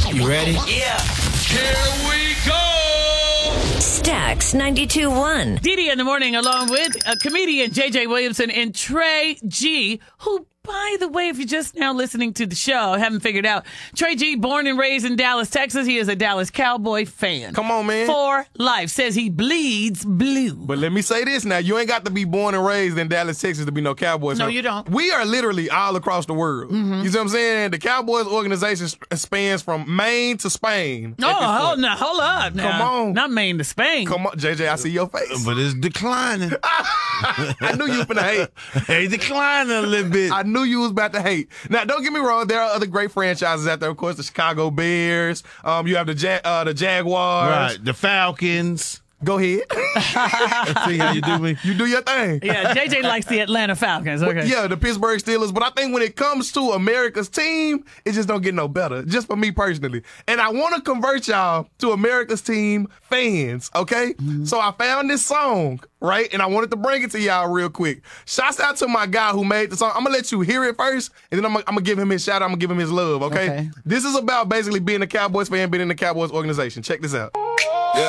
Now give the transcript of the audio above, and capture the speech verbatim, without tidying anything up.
You ready? Yeah. Here we go. Stax ninety-two point one. Dee in the morning, along with a comedian J J Williamson and Trey G, who, by the way, if you're just now listening to the show, haven't figured out, Trey G, born and raised in Dallas, Texas. He is a Dallas Cowboy fan. Come on, man. For life. Says he bleeds blue. But let me say this now. You ain't got to be born and raised in Dallas, Texas to be no Cowboys. No, fan. you don't. We are literally all across the world. Mm-hmm. You see what I'm saying? The Cowboys organization spans from Maine to Spain. Oh, hold, now, hold up. Now. Come on. Not Maine to Spain. Come on, J J, I see your face. But it's declining. I knew you was finna hate. Hey, declining a little bit. I knew you was about to hate. Now, don't get me wrong. There are other great franchises out there. Of course, the Chicago Bears. Um, you have the ja- uh, the Jaguars. Right. The Falcons. Go ahead. See how you do me? You do your thing. Yeah, J J likes the Atlanta Falcons. Okay. Yeah, the Pittsburgh Steelers. But I think when it comes to America's team, it just don't get no better. Just for me personally. And I want to convert y'all to America's team fans, okay? Mm-hmm. So I found this song, right? And I wanted to bring it to y'all real quick. Shouts out to my guy who made the song. I'm going to let you hear it first, and then I'm going to give him his shout out. I'm going to give him his love, okay? Okay. This is about basically being a Cowboys fan, being in the Cowboys organization. Check this out.